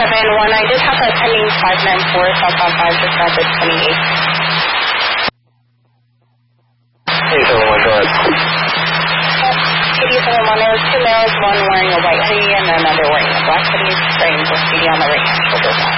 7-1, I did have a pending 594 southbound 5 just at the 28th. Hey, 7-1, go ahead. PD 7-1, there was 2 males, one wearing a white hoodie and another wearing a black hoodie, spraying both PD on the right hand shoulder.